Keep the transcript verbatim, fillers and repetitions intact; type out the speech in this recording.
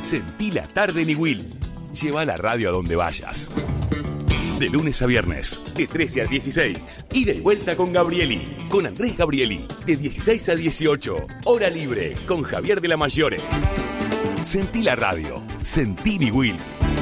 Sentí la tarde en Iguil. Lleva la radio a donde vayas. De lunes a viernes, de trece a dieciséis. Ida y vuelta con Gabrieli, con Andrés Gabrieli, de dieciséis a dieciocho. Hora libre, con Javier de la Mayore. Sentí la radio. Sentí Iguil.